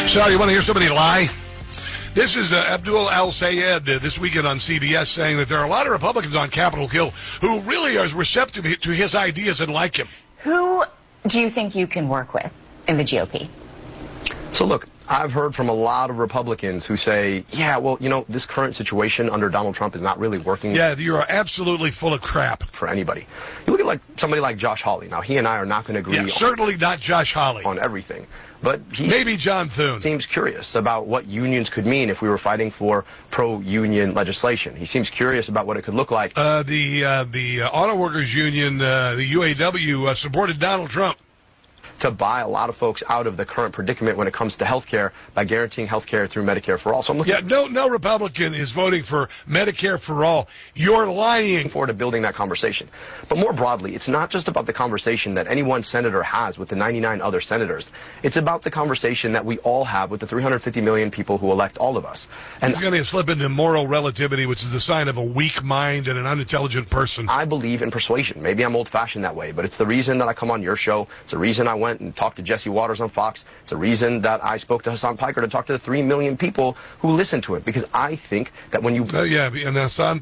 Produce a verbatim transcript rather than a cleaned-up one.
So, you want to hear somebody lie? This is uh, Abdul Al-Sayed uh, this weekend on C B S saying that there are a lot of Republicans on Capitol Hill who really are receptive to his ideas and like him. Who do you think you can work with in the G O P? So look, I've heard from a lot of Republicans who say, yeah, well, you know, this current situation under Donald Trump is not really working. Yeah, you're absolutely full of crap. For anybody. You look at like somebody like Josh Hawley. Now, he and I are not going to agree yeah, on, certainly not Josh Hawley. on everything. But he maybe John Thune seems curious about what unions could mean if we were fighting for pro-union legislation. He seems curious about what it could look like. Uh, the uh, the uh, Auto Workers Union, uh, the U A W, uh, supported Donald Trump to buy a lot of folks out of the current predicament when it comes to health care by guaranteeing health care through Medicare for all. So I'm looking yeah, no, no Republican is voting for Medicare for all. You're lying. forward to building that conversation. But more broadly, it's not just about the conversation that any one senator has with the ninety-nine other senators. It's about the conversation that we all have with the three hundred fifty million people who elect all of us. And he's going to slip into moral relativity, which is the sign of a weak mind and an unintelligent person. I believe in persuasion. Maybe I'm old-fashioned that way, but it's the reason that I come on your show. It's the reason I went and talked to Jesse Waters on Fox. It's the reason that I spoke to Hassan Piker to talk to the three million people who listen to it, because I think that when you... Uh, yeah, and Hassan